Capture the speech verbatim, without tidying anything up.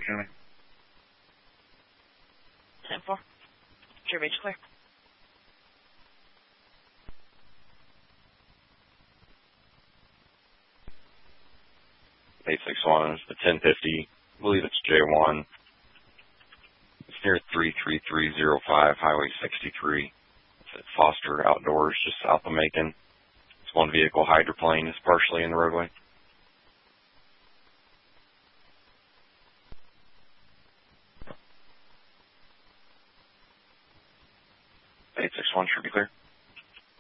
County. ten four. Your reach clear. eight six one, the ten fifty. I believe it's J one. It's near three three three zero five, Highway sixty-three. It's at Foster Outdoors, just south of Macon. It's one vehicle hydroplane is partially in the roadway. eight six one should be clear.